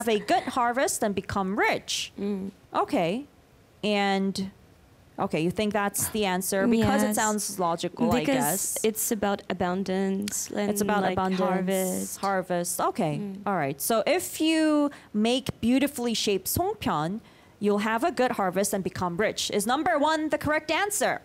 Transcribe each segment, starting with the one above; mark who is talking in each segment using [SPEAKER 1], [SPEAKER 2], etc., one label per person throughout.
[SPEAKER 1] a good harvest and become rich. Okay. And okay, you think that's the answer because it
[SPEAKER 2] Yes.
[SPEAKER 1] sounds logical, I guess.
[SPEAKER 2] It's about abundance. And
[SPEAKER 1] It's about
[SPEAKER 2] like
[SPEAKER 1] abundance. Harvest. Okay. All right. So if you make beautifully shaped 송편, you'll have a good harvest and become rich. Is number 1 the correct answer?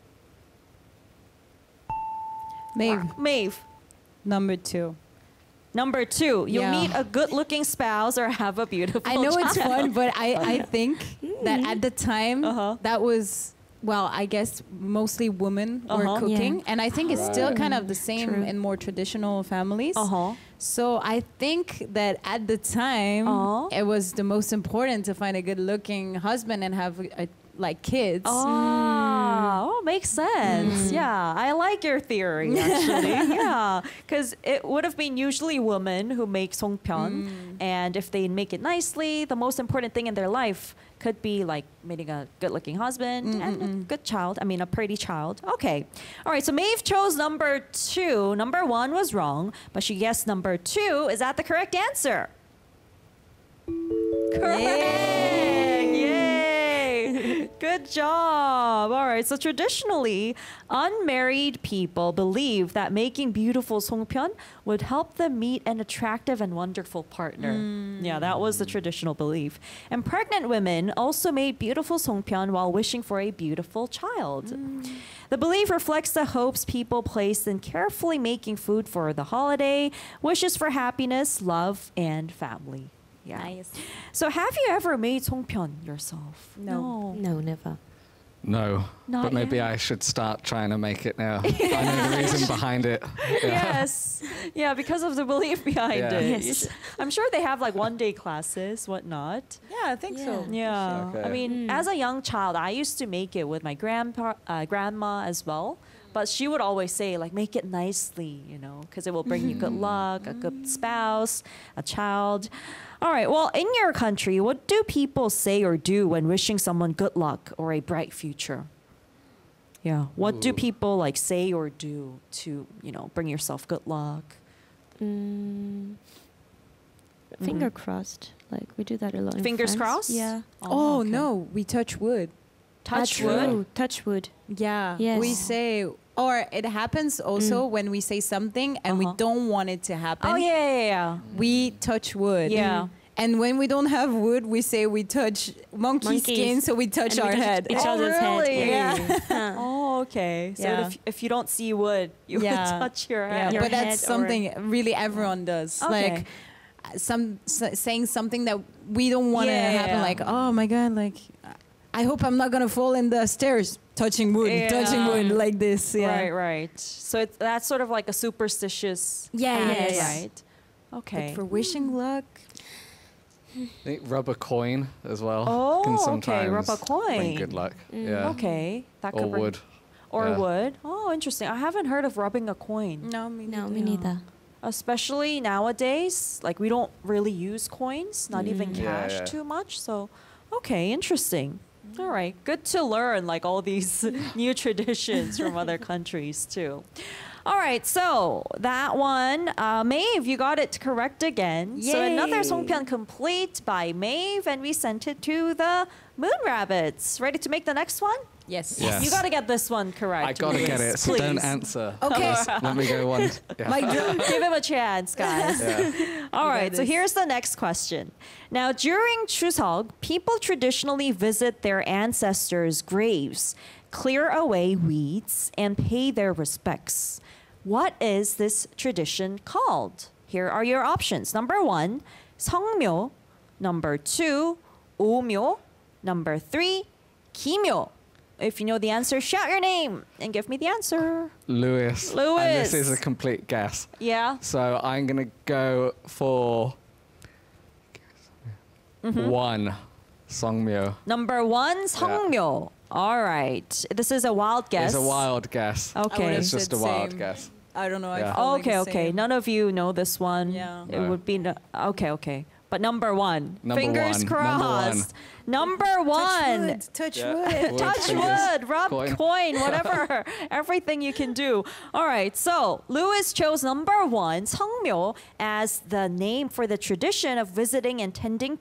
[SPEAKER 1] Maeve.
[SPEAKER 3] Number 2.
[SPEAKER 1] Number 2, you'll
[SPEAKER 3] Yeah.
[SPEAKER 1] meet a good-looking spouse or have a beautiful
[SPEAKER 3] I know it's
[SPEAKER 1] child.
[SPEAKER 3] fun, but I think that at the time that was, well, I guess mostly women were cooking,
[SPEAKER 2] Yeah.
[SPEAKER 3] and I think it's still kind of the same
[SPEAKER 2] True.
[SPEAKER 3] in more traditional families. So I think that at the time it was the most important to find a good-looking husband and have like kids.
[SPEAKER 1] Oh, makes sense. Yeah, I like your theory actually. Yeah, because it would have been usually women who make 송편, and if they make it nicely, the most important thing in their life could be like meeting a good-looking husband and a good child. I mean, a pretty child. Okay, all right. So Maeve chose number 2. Number 1 was wrong, but she guessed number 2. Is that the correct answer? Correct. Yay. Good job. All right. So traditionally, unmarried people believe that making beautiful 송편 would help them meet an attractive and wonderful partner. Yeah, that was the traditional belief. And pregnant women also made beautiful 송편 while wishing for a beautiful child. The belief reflects the hopes people placed in carefully making food for the holiday, wishes for happiness, love, and family. Yeah.
[SPEAKER 3] Nice.
[SPEAKER 1] So have you ever made 송편 yourself?
[SPEAKER 3] No.
[SPEAKER 2] No, never.
[SPEAKER 4] No,
[SPEAKER 1] Not
[SPEAKER 4] but maybe
[SPEAKER 1] yet.
[SPEAKER 4] I should start trying to make it now. I know the reason behind it.
[SPEAKER 1] Yes. Yeah, because of the belief behind
[SPEAKER 4] Yeah.
[SPEAKER 1] it.
[SPEAKER 2] Yes.
[SPEAKER 1] You I'm sure they have like one-day classes, whatnot.
[SPEAKER 3] Yeah, I think so.
[SPEAKER 1] Yeah.
[SPEAKER 4] Okay.
[SPEAKER 1] I mean, as a young child, I used to make it with my grandma as well. But she would always say, like, make it nicely, you know, because it will bring you good luck, a good spouse, a child. All right. Well, in your country, what do people say or do when wishing someone good luck or a bright future? Yeah. What do
[SPEAKER 4] Ooh.
[SPEAKER 1] people like say or do to, you know, bring yourself good luck?
[SPEAKER 2] Finger crossed. Like we do that a lot. In
[SPEAKER 1] Fingers
[SPEAKER 2] France.
[SPEAKER 1] crossed?
[SPEAKER 2] Yeah.
[SPEAKER 3] Oh,
[SPEAKER 1] okay.
[SPEAKER 3] no, we touch wood.
[SPEAKER 1] Touch
[SPEAKER 2] True.
[SPEAKER 1] wood.
[SPEAKER 2] Touch wood.
[SPEAKER 3] Yeah.
[SPEAKER 2] Yes.
[SPEAKER 3] We say, or it happens also when we say something and we don't want it to happen.
[SPEAKER 1] Oh, yeah.
[SPEAKER 3] We touch wood.
[SPEAKER 1] Yeah.
[SPEAKER 3] And when we don't have wood, we say we touch monkey
[SPEAKER 2] Monkeys.
[SPEAKER 3] skin, so we touch
[SPEAKER 2] And we
[SPEAKER 3] our
[SPEAKER 2] touch
[SPEAKER 3] head.
[SPEAKER 2] each
[SPEAKER 1] Oh,
[SPEAKER 2] other's
[SPEAKER 1] really?
[SPEAKER 2] head.
[SPEAKER 3] Yeah.
[SPEAKER 1] Oh, okay. So
[SPEAKER 3] Yeah.
[SPEAKER 1] if you don't see wood, you would touch your
[SPEAKER 3] Yeah,
[SPEAKER 1] head.
[SPEAKER 2] Your
[SPEAKER 3] but that's
[SPEAKER 2] head or-
[SPEAKER 3] something really everyone does.
[SPEAKER 1] Okay.
[SPEAKER 3] Like saying something that we don't want to
[SPEAKER 1] Yeah,
[SPEAKER 3] happen.
[SPEAKER 1] yeah.
[SPEAKER 3] Like, oh my god, like I hope I'm not gonna fall in the stairs. Touching wood, touching wood like this. Yeah.
[SPEAKER 1] Right, right. So that's sort of like a superstitious
[SPEAKER 3] Yeah,
[SPEAKER 1] act,
[SPEAKER 3] yes.
[SPEAKER 1] right? Okay.
[SPEAKER 3] But for wishing luck,
[SPEAKER 4] I think rub a coin as well.
[SPEAKER 1] Oh,
[SPEAKER 4] can
[SPEAKER 1] okay,
[SPEAKER 4] sometimes
[SPEAKER 1] rub a coin.
[SPEAKER 4] bring good luck. Yeah.
[SPEAKER 1] Okay. That
[SPEAKER 4] Or
[SPEAKER 1] could bring-
[SPEAKER 4] wood.
[SPEAKER 1] Or
[SPEAKER 4] Yeah.
[SPEAKER 1] wood. Oh, interesting. I haven't heard of rubbing a coin.
[SPEAKER 3] no, me
[SPEAKER 2] No,
[SPEAKER 3] neither.
[SPEAKER 2] me neither.
[SPEAKER 1] Especially nowadays, like we don't really use coins, not even
[SPEAKER 4] Yeah,
[SPEAKER 1] cash
[SPEAKER 4] yeah.
[SPEAKER 1] too much. So, okay, interesting. All right, good to learn like all these new traditions from other countries too. All right, so that one, Maeve, you got it correct again. So another
[SPEAKER 3] Yay.
[SPEAKER 1] 송편 complete by Maeve, and we sent it to the Moon Rabbits. Ready to make the next one?
[SPEAKER 3] Yes.
[SPEAKER 4] Yes.
[SPEAKER 1] You got to get this one correct.
[SPEAKER 4] I gotta get
[SPEAKER 1] Louis,
[SPEAKER 4] it, so don't
[SPEAKER 1] please.
[SPEAKER 4] answer.
[SPEAKER 3] Okay.
[SPEAKER 4] Let me go one. Yeah.
[SPEAKER 3] Mic drop.
[SPEAKER 1] Give him a chance, guys.
[SPEAKER 4] Yeah.
[SPEAKER 1] All right, so
[SPEAKER 3] this.
[SPEAKER 1] here's the next question. Now, during Chuseok, people traditionally visit their ancestors' graves, clear away weeds, and pay their respects. What is this tradition called? Here are your options. Number 1, 성묘. Number 2, 오묘. Number 3, 기묘. If you know the answer, shout your name and give me the answer.
[SPEAKER 4] Lewis. And
[SPEAKER 1] Lewis.
[SPEAKER 4] this is a complete guess.
[SPEAKER 1] Yeah?
[SPEAKER 4] So I'm gonna go for one, Songmyo.
[SPEAKER 1] Number 1, 성묘. All right. This is a wild guess.
[SPEAKER 4] It's a wild guess.
[SPEAKER 1] Okay.
[SPEAKER 4] It's just a wild
[SPEAKER 3] Same.
[SPEAKER 4] guess.
[SPEAKER 3] I don't know. I
[SPEAKER 4] Yeah.
[SPEAKER 3] felt like
[SPEAKER 1] Okay,
[SPEAKER 3] the
[SPEAKER 1] okay.
[SPEAKER 3] same.
[SPEAKER 1] None of you know this one.
[SPEAKER 3] Yeah.
[SPEAKER 1] It
[SPEAKER 4] No.
[SPEAKER 1] would be okay, okay. but number one.
[SPEAKER 4] Number
[SPEAKER 1] Fingers
[SPEAKER 4] one.
[SPEAKER 1] crossed. Number one.
[SPEAKER 3] Touch
[SPEAKER 4] Yeah.
[SPEAKER 3] wood.
[SPEAKER 1] Touch wood, rub coin, whatever. Everything you can do. All right, so Lewis chose number one, 성묘, as the name for the tradition of visiting and tending